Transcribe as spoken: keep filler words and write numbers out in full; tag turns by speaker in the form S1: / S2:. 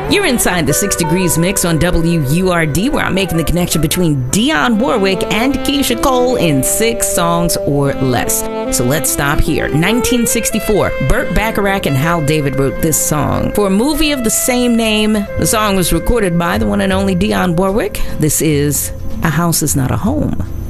S1: You're inside the Six Degrees Mix on W U R D, where I'm making the connection between Dionne Warwick and Keyshia Cole in six songs or less. So let's stop here. nineteen sixty-four, Burt Bacharach and Hal David wrote this song. For a movie of the same name, the song was recorded by the one and only Dionne Warwick. This is A House Is Not a Home.